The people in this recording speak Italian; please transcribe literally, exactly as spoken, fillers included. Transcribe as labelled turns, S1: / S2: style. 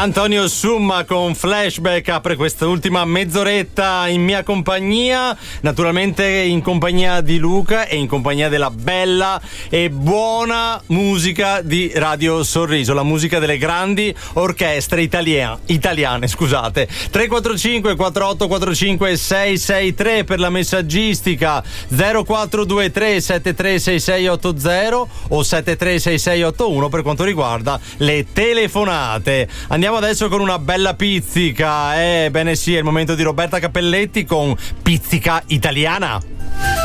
S1: Antonio Summa con Flashback apre quest'ultima mezz'oretta in mia compagnia, naturalmente in compagnia di Luca e in compagnia della bella e buona musica di Radio Sorriso, la musica delle grandi orchestre italia- italiane, scusate. tre quattro cinque quattro otto quattro cinque sei sei tre per la messaggistica, zero quattro due tre sette tre sei sei otto zero o sette tre sei sei otto uno per quanto riguarda le telefonate. Andiamo adesso con una bella pizzica. Eh, bene sì, è il momento di Roberta Cappelletti con Pizzica Italiana.